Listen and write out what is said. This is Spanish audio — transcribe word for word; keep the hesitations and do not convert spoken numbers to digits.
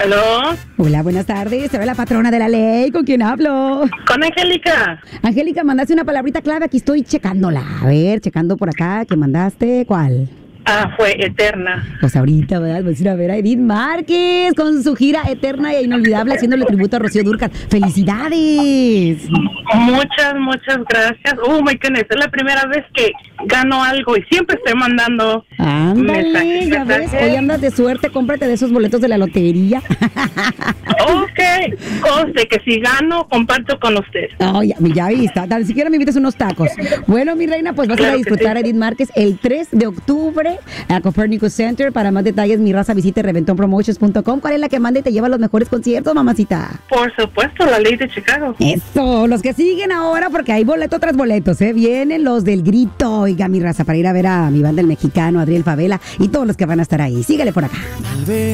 ¿Aló? Hola, buenas tardes. Soy la patrona de la ley. ¿Con quién hablo? Con Angélica. Angélica, mandaste una palabrita clave. Aquí estoy checándola. A ver, checando por acá. ¿Qué mandaste? ¿Cuál? Ah, fue Eterna. Pues ahorita, ¿verdad? Vamos a ir a ver a Edith Márquez con su gira eterna e inolvidable haciéndole tributo a Rocío Dúrcal. ¡Felicidades! Muchas, muchas gracias. Oh, my goodness, es la primera vez que gano algo y siempre estoy mandando Ándale, mensajes. ya ves, hoy andas de suerte, cómprate de esos boletos de la lotería. Ok, conste que si gano, comparto con usted. Oh, ya, ya viste, tan siquiera me invites unos tacos. Bueno, mi reina, pues vas Claro a ir a que disfrutar sí. a Edith Márquez el tres de octubre a Copernicus Center. Para más detalles, mi raza, visite reventón promotions punto com. ¿Cuál es la que manda y te lleva a los mejores conciertos, mamacita? Por supuesto, la ley de Chicago. Eso, los que siguen ahora, porque hay boleto tras boletos, ¿eh? Vienen los del grito, oiga, mi raza, para ir a ver a mi banda El Mexicano, Adriel Favela y todos los que van a estar ahí. Sígale por acá.